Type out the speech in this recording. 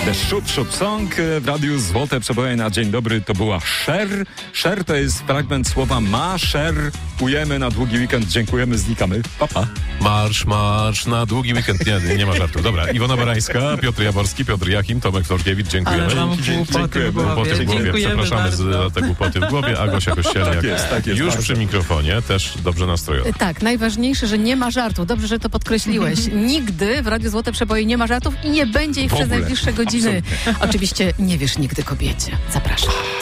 The Shoot Shoot Song w radiu Złote Przeboje na dzień dobry to była Cher. Cher to jest fragment słowa maszerujemy na długi weekend. Dziękujemy, znikamy. Pa, pa. Marsz na długi weekend. Nie ma żartu. Dobra, Iwona Barańska, Piotr Jaworski, Piotr Jachim, Tomek Florkiewicz, dziękujemy. Dziękujemy. Głupoty w głowie. Przepraszamy za te głupoty w głowie. A Gosia Kościelek tak jest, już bardzo. przy mikrofonie, też dobrze nastrojowa. Tak, najważniejsze, że nie ma żartów. Dobrze, że to podkreśliłeś. Nigdy w Radiu Złote Przeboje nie ma żartów i nie będzie ich przez ogóle. najbliższe godziny. Absolutnie. Oczywiście nie wiesz nigdy kobiecie. Zapraszam.